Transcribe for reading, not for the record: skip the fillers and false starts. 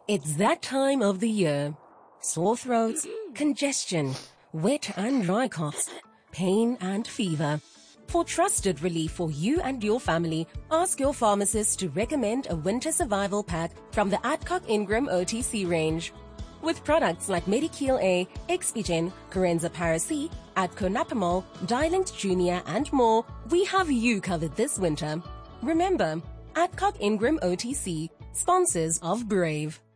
It's that time of the year. Sore throats, congestion, wet and dry coughs, pain and fever. For trusted relief for you and your family, ask your pharmacist to recommend a winter survival pack from the Adcock Ingram OTC range. With products like Medikil A, Expigen, Corenza Paracy, Adconapamol, Dilinct Junior and more, we have you covered this winter. Remember, Adcock Ingram OTC, sponsors of Brave.